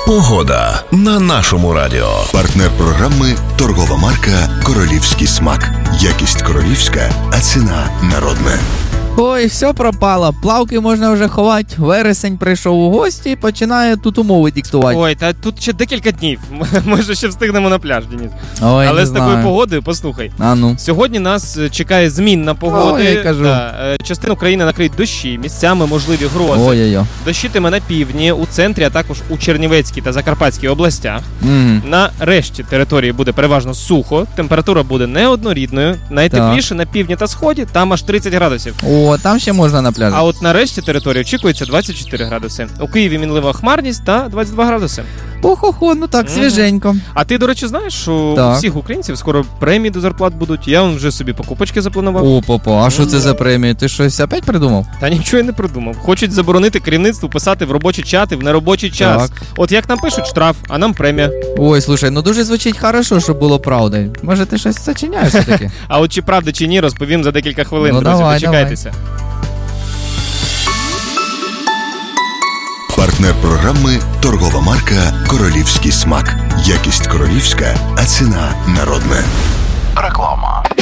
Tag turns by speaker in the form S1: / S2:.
S1: Погода на нашому радіо.
S2: Партнер програми – торгова марка «Королівський смак». Якість королівська, а ціна народна.
S3: Ой, все пропало, плавки можна вже ховати, вересень прийшов у гості і починає тут умови диктувати.
S4: Ой, та тут ще декілька днів, може ще встигнемо на пляж, Денис.
S3: Ой,
S4: але
S3: не
S4: з
S3: знаю.
S4: такою погодою, послухай,
S3: А ну.
S4: сьогодні нас чекає змінна погода.
S3: Ой, я кажу.
S4: Частину країни накриють дощі, місцями можливі грози.
S3: Ой-ой-ой.
S4: Дощитиме на півдні, у центрі, а також у Чернівецькій та Закарпатській областях. На решті території буде переважно сухо, температура буде неоднорідною. Найтепліше на півдні та сході, там аж 30 градусів.
S3: О, там ще можна на пляжі.
S4: А от на решті території очікується 24 градуси. У Києві мінлива хмарність та 22 градуси.
S3: Охо-хо, ну так, свіженько.
S4: А ти, до речі, знаєш, що у всіх українців скоро премії до зарплат будуть? Я вже собі покупочки запланував.
S3: О, попо, а що це за премії? Ти щось опять придумав?
S4: Та нічого я не придумав. Хочуть заборонити керівництву писати в робочі чати в неробочий час.
S3: Так.
S4: От як нам пишуть штраф, а нам премія.
S3: Ой, слушай, ну дуже звучить хорошо, щоб було правдою. Може ти щось зачиняєш все-таки?
S4: А от чи правда, чи ні, розповім за декілька хвилин,
S3: Ну,
S4: друзі,
S3: давай,
S4: дочекайтеся.
S2: Партнер програми – торгова марка «Королівський смак». Якість королівська, а ціна народна.
S1: Реклама.